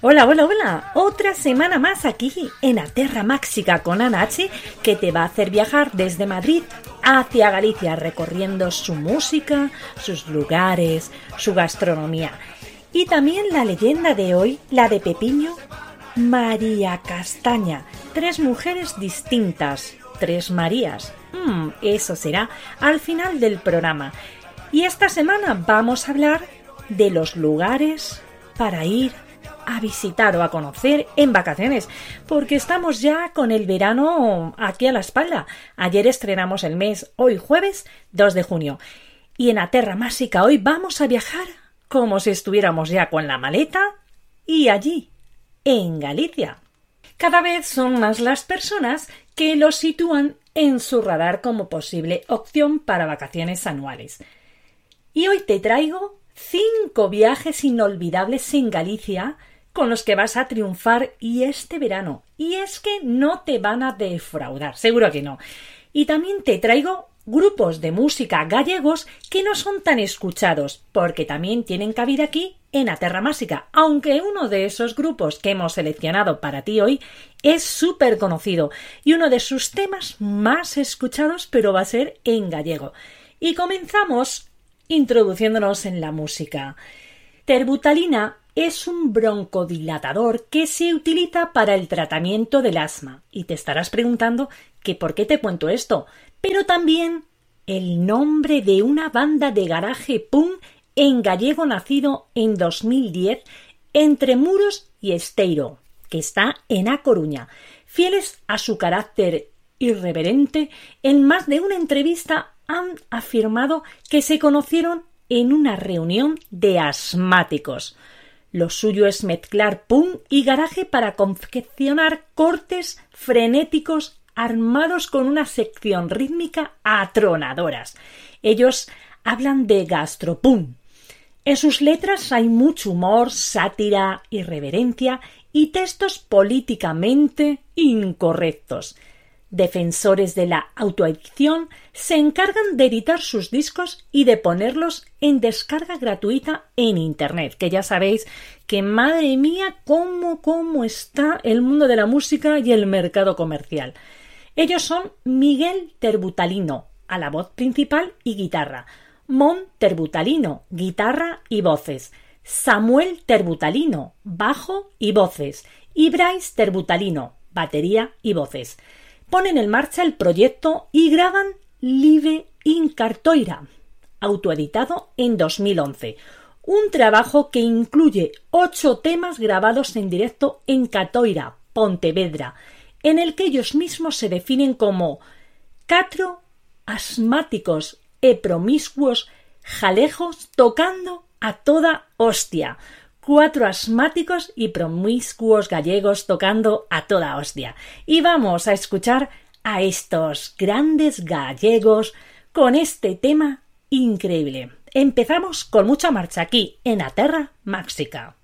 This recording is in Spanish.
Hola, hola, hola. Otra semana más aquí en A Terra Máxica con Ana H, que te va a hacer viajar desde Madrid hacia Galicia, recorriendo su música, sus lugares, su gastronomía. Y también la leyenda de hoy, la de Pepiño, María Castaña. 3 mujeres distintas, 3 Marías. Eso será al final del programa. Y esta semana vamos a hablar de los lugares para ir a visitar o a conocer en vacaciones, porque estamos ya con el verano aquí a la espalda. Ayer estrenamos el mes, hoy jueves 2 de junio. Y en A Terra Máxica hoy vamos a viajar como si estuviéramos ya con la maleta y allí, en Galicia. Cada vez son más las personas que lo sitúan en su radar como posible opción para vacaciones anuales. Y hoy te traigo 5 viajes inolvidables en Galicia con los que vas a triunfar y este verano. Y es que no te van a defraudar, seguro que no. Y también te traigo grupos de música gallegos que no son tan escuchados, porque también tienen cabida aquí en A Terra Máxica, aunque uno de esos grupos que hemos seleccionado para ti hoy es súper conocido y uno de sus temas más escuchados, pero va a ser en gallego. Y comenzamos introduciéndonos en la música. Terbutalina es un broncodilatador que se utiliza para el tratamiento del asma. Y te estarás preguntando que por qué te cuento esto. Pero también el nombre de una banda de garaje punk en gallego nacido en 2010 entre Muros y Esteiro, que está en A Coruña. Fieles a su carácter irreverente, en más de una entrevista han afirmado que se conocieron en una reunión de asmáticos. Lo suyo es mezclar punk y garaje para confeccionar cortes frenéticos armados con una sección rítmica atronadoras. Ellos hablan de gastropunk. En sus letras hay mucho humor, sátira, irreverencia y textos políticamente incorrectos. Defensores de la autoedición se encargan de editar sus discos y de ponerlos en descarga gratuita en Internet, que ya sabéis que, madre mía, cómo está el mundo de la música y el mercado comercial. Ellos son Miguel Terbutalino, a la voz principal y guitarra, Mon Terbutalino, guitarra y voces, Samuel Terbutalino, bajo y voces, y Bryce Terbutalino, batería y voces. Ponen en marcha el proyecto y graban Live in Cartoira, autoeditado en 2011. Un trabajo que incluye 8 temas grabados en directo en Catoira, Pontevedra, en el que ellos mismos se definen como 4 asmáticos e promiscuos jalejos tocando a toda hostia. 4 asmáticos y promiscuos gallegos tocando a toda hostia. Y vamos a escuchar a estos grandes gallegos con este tema increíble. Empezamos con mucha marcha aquí en A Terra Máxica.